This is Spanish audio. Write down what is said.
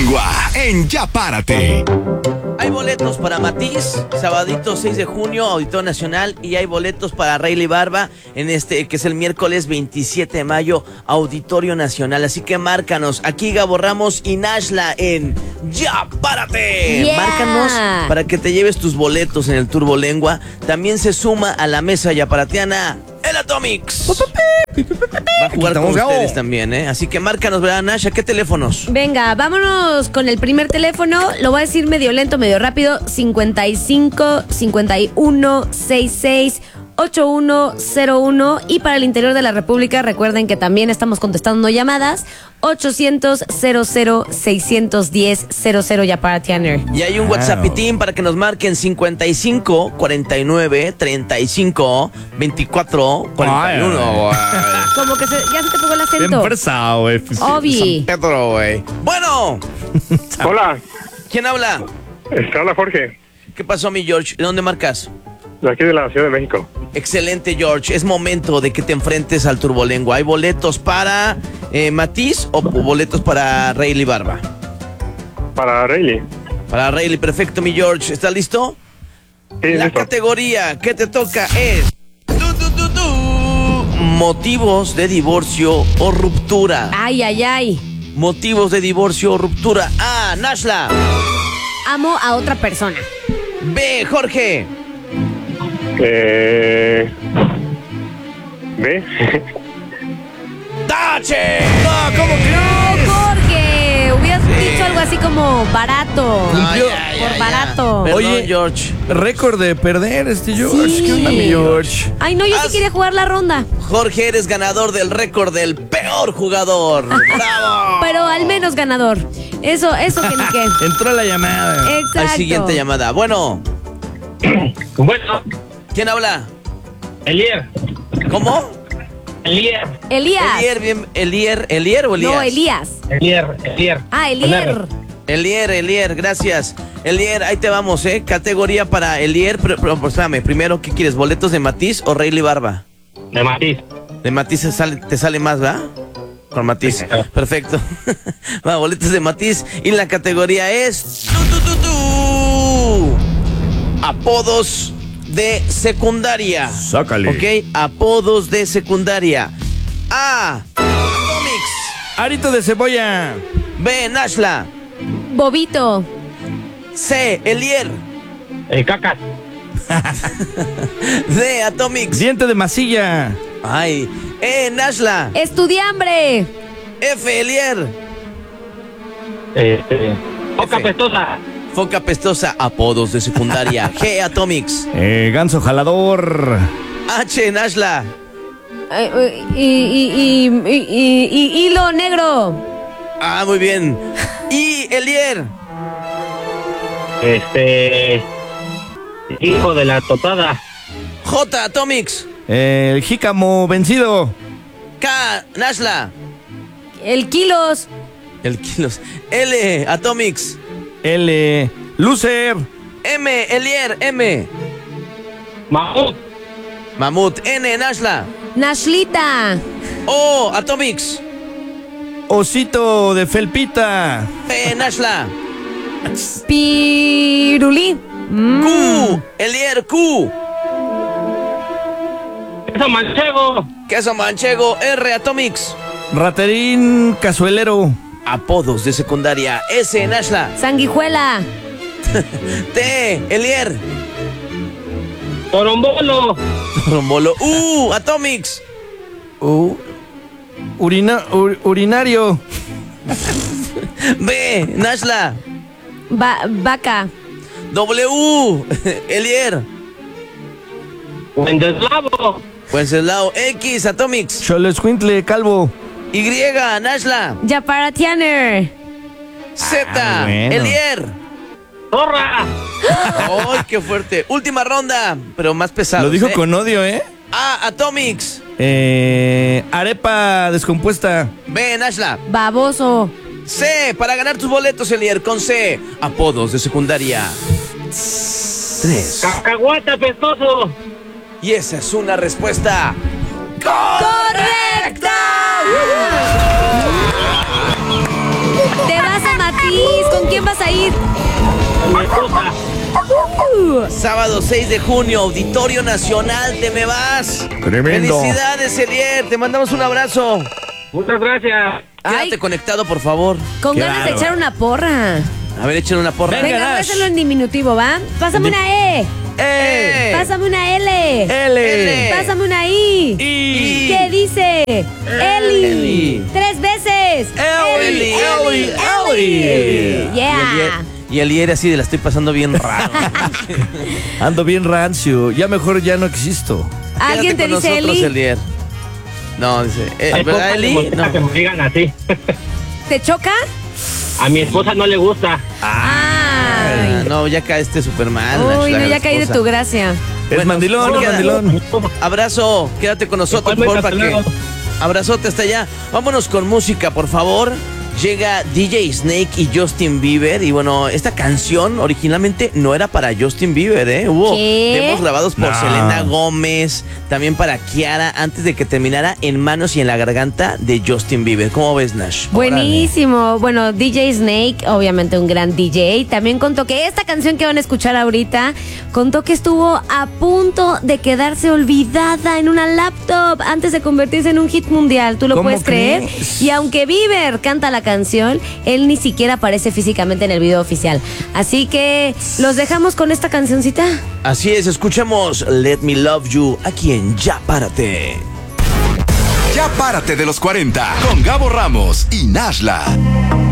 Turbolengua en Ya Párate. Hay boletos para Matiz, sabadito 6 de junio, Auditorio Nacional, y hay boletos para Rayleigh Barba que es el miércoles 27 de mayo, Auditorio Nacional. Así que márcanos, aquí Gabo Ramos y Nashla en Ya Párate. Yeah. Márcanos para que te lleves tus boletos en el Turbolengua. También se suma a la mesa yaparatiana el Atomics. Va a jugar con ustedes también, ¿eh? Así que márcanos, ¿verdad, Nash? ¿A qué teléfonos? Venga, vámonos con el primer teléfono. Lo voy a decir medio lento, medio rápido. 55 51 66 8101. Y para el interior de la República, recuerden que también estamos contestando llamadas. 800 00 610 00 Yaparatianer. Y hay un WhatsAppitín para que nos marquen 55 49 35 24 41. Como que ya se te pegó el acento. Empresa, güey. Obi. San Pedro, güey. Bueno, Hola, ¿quién habla? habla Jorge, ¿Qué pasó, mi George? ¿De dónde marcas? de aquí de la Ciudad de México. Excelente, George. Es momento de que te enfrentes al Turbolengua. ¿Hay boletos para Matiz o boletos para Rayleigh Barba? Para Rayleigh. Para Rayleigh, perfecto, mi George. ¿Estás listo? Sí, La listo. categoría que te toca es motivos de divorcio o ruptura. Ay, ay, ay. Motivos de divorcio o ruptura. A. Nashla. Amo a otra persona. B. Jorge. ¿Ve? ¡Tache! No, ¿cómo que No, Jorge. Hubieras dicho algo así como barato. Ay, Por barato. Perdón, Oye, George. récord de perder George. Sí. ¿Qué onda, mi George? Ay, no, yo sí quería jugar la ronda. Jorge, eres ganador del récord del peor jugador. ¡Bravo! Pero al menos ganador. Eso que ni qué. Entró la llamada. Exacto. Al siguiente llamada. Bueno, Bueno, ¿quién habla? Elier. ¿Cómo? Elier. Elías. Elier o Elías? No, Elías. Elier. Ah, Elier. Elier, gracias. Elier, ahí te vamos, ¿eh? Categoría para Elier, pero espérame, primero, ¿qué quieres? ¿Boletos de Matiz o Rayleigh Barba? De Matiz. De Matiz te sale más, ¿verdad? Con Matiz. Sí. Perfecto. Va, boletos de Matiz. Y la categoría es... Apodos de secundaria. Sácale. Ok, apodos de secundaria. A. Atomics. Arito de cebolla. B. Nashla. Bobito. C. Elier. Cacas. D. Atomics. Diente de masilla. Ay. E. Nashla. Estudiambre. F. Elier. Boca F. pestosa. Foca pestosa. Apodos de secundaria. G. Atomics. Ganso jalador. H. Nashla. Hilo negro. Ah, muy bien. Y Elier. Hijo de la totada. J. Atomics. El jícamo vencido. K. Nashla. El kilos. El kilos. L. Atomics. L. Lucer. M. Elier. M. Mamut. Mamut. N. Nashla. Nashlita. O. Atomics. Osito de felpita. P. Nashla. Pirulí. Q. Elier. Q. Queso manchego. Queso manchego. R. Atomics. Raterín cazuelero. Apodos de secundaria. S. Nashla. Sanguijuela. T. Elier. Torombolo. Rombolo. Atomics. Urinario. B. Nashla. Vaca. W. Elier. Wenceslavo. Wenceslao. X. Atomics. Cholescuintle calvo. Y. Nashla. Yaparatianer. Z. bueno. Elier. Zorra. ¡Ay, qué fuerte! Última ronda, pero más pesado. Lo dijo con odio, ¿eh? A. Atomics. Arepa descompuesta. B. Nashla. Baboso. C. Para ganar tus boletos, Elier, con C. Apodos de secundaria. 3. Cacahuata pestoso. Y esa es una respuesta ¡Correcta! Te vas a Matiz París. ¿Con quién vas a ir? Con mi esposa. Sábado 6 de junio, Auditorio Nacional, te me vas. Tremendo. Felicidades, Elier, te mandamos un abrazo. Muchas gracias. Quédate Ay. conectado, por favor. Con Qué ganas de bárbaro. echar una porra. A ver, échale una porra. Venga, Venga, voy a Nash. hacerlo en diminutivo, ¿va? Pásame una E. ¡Eh! Pásame una L. L. Pásame una I. Y. ¿Qué dice? Eli. Eli. 3 veces. Eli, Eli, Eli. Yeah. Y Elier así de la estoy pasando bien raro. Ando bien rancio. Ya mejor ya no existo. ¿Alguien te Quédate con dice nosotros, Eli? Elier. No, dice. Hay ¿Verdad, cosas Eli? que No. me digan así. ¿Te choca? A mi esposa no le gusta. Ay. No, ya caíste súper mal. Uy, Nash, no, la ya caí de esposa. tu gracia. Es Bueno, mandilón, pues, es mandilón. Abrazo, quédate con nosotros, Igualmente, porfa, hasta que. luego. Abrazote hasta allá. Vámonos con música, por favor. Llega DJ Snake y Justin Bieber. Y bueno, esta canción originalmente no era para Justin Bieber, ¿eh? Hubo ¿Qué? demos grabados por No. Selena Gómez, también para Kiara, antes de que terminara En Manos y en la Garganta de Justin Bieber. ¿Cómo ves, Nash? Buenísimo. Bueno, DJ Snake, obviamente un gran DJ. También contó que esta canción que van a escuchar ahorita, contó que estuvo a punto de quedarse olvidada en una laptop antes de convertirse en un hit mundial. ¿Tú lo ¿Cómo puedes creer? crees? Y aunque Bieber canta la canción, él ni siquiera aparece físicamente en el video oficial. Así que los dejamos con esta cancioncita. Así es, escuchemos Let Me Love You aquí en Ya Párate. Ya párate de los 40 con Gabo Ramos y Nashla.